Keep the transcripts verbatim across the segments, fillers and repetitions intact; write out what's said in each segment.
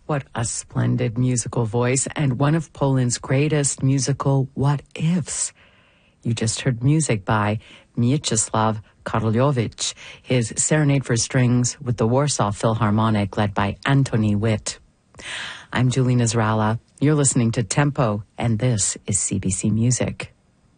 What a splendid musical voice, and one of Poland's greatest musical what-ifs. You just heard music by Mieczysław Karlowicz, his Serenade for Strings with the Warsaw Philharmonic led by Antoni Witt. I'm Julie Nazralla. You're listening to Tempo, and this is C B C Music.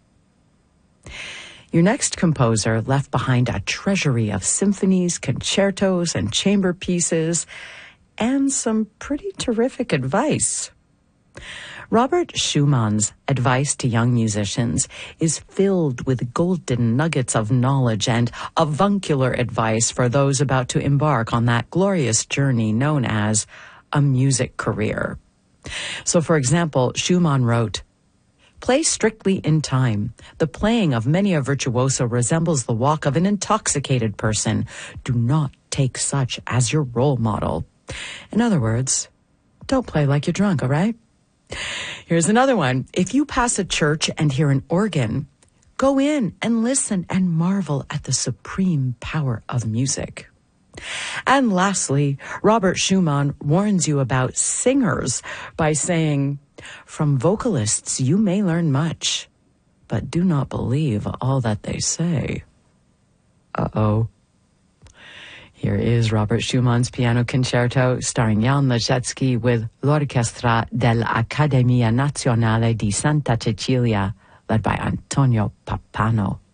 Your next composer left behind a treasury of symphonies, concertos, and chamber pieces, and some pretty terrific advice. Robert Schumann's advice to young musicians is filled with golden nuggets of knowledge and avuncular advice for those about to embark on that glorious journey known as a music career. So, for example, Schumann wrote, "Play strictly in time. The playing of many a virtuoso resembles the walk of an intoxicated person. Do not take such as your role model." In other words, don't play like you're drunk, all right? Here's another one. If you pass a church and hear an organ, go in and listen and marvel at the supreme power of music. And lastly, Robert Schumann warns you about singers by saying, "From vocalists you may learn much, but do not believe all that they say." Uh-oh. Here is Robert Schumann's Piano Concerto starring Jan Ležecký with l'Orchestra dell'Accademia Nazionale di Santa Cecilia led by Antonio Pappano.